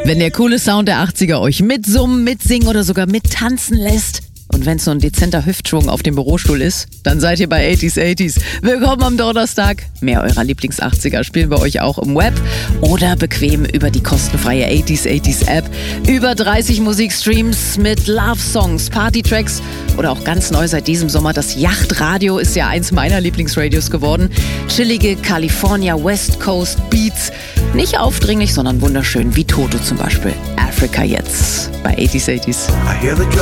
Wenn der coole Sound der 80er euch mitsummen, mitsingen oder sogar mittanzen lässt und wenn es so ein dezenter Hüftschwung auf dem Bürostuhl ist, dann seid ihr bei 80s. Willkommen am Donnerstag. Mehr eurer Lieblings-80er spielen wir euch auch im Web oder bequem über die kostenfreie 80s App. Über 30 Musikstreams mit Love-Songs, Party-Tracks oder auch ganz neu seit diesem Sommer das Yachtradio ist ja eins meiner Lieblingsradios geworden. Chillige California West Coast Beats. Nicht aufdringlich, sondern wunderschön, wie Toto zum Beispiel. Africa jetzt bei 80s. I hear the